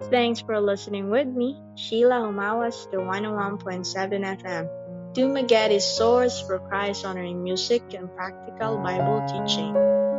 Thanks for listening with me, Sheila Humawas, to 101.7 FM. Dumaget is source for Christ honoring music and practical Bible teaching.